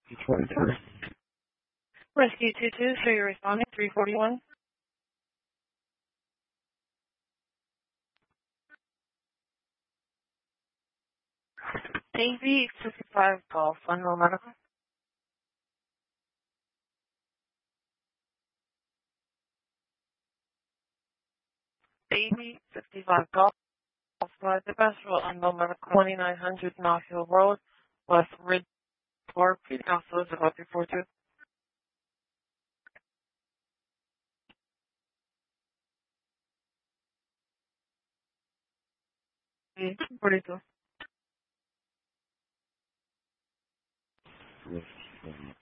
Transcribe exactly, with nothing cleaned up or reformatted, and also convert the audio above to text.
twenty-three. Rescue two two, so you're responding, three forty-one. A B fifty-five Golf, Unreal Medical. A B fifty-five Golf, uh, the best road, Unreal Medical, twenty-nine hundred North Hill Road, West Ridge, Park, Council is about three four two. forty-two. Yes.